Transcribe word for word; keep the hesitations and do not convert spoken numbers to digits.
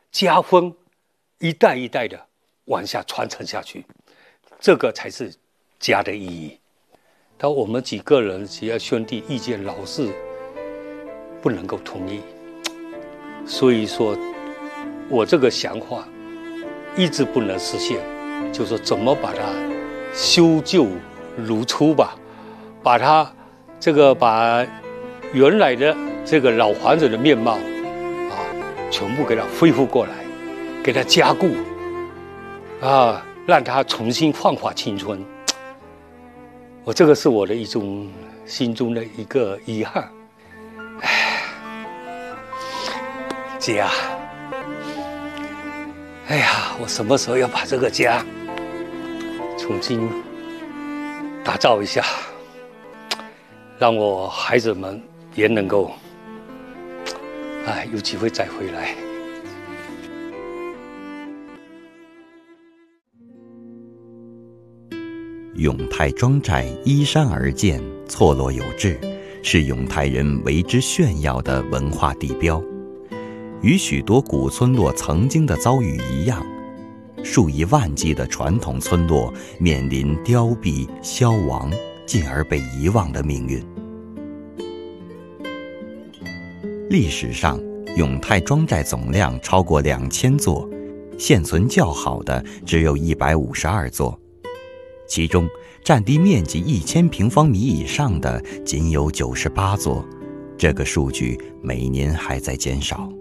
家风一代一代的往下传承下去，这个才是家的意义。但我们几个人几个兄弟意见老是不能够统一，所以说我这个想法一直不能实现，就是说怎么把它修旧如初吧，把它这个把原来的这个老房子的面貌啊，全部给它恢复过来，给它加固啊，让它重新焕发青春。我这个是我的一种心中的一个遗憾。唉，家，哎呀，我什么时候要把这个家重新打造一下，让我孩子们也能够，哎，有机会再回来。 永泰庄寨依山而建，错落有致，是永泰人为之炫耀的文化地标。与许多古村落曾经的遭遇一样，数以万计的传统村落面临凋敝、消亡，进而被遗忘的命运。历史上，永泰庄寨总量超过两千座，现存较好的只有一百五十二座。其中占地面积一千平方米以上的仅有九十八座，这个数据每年还在减少。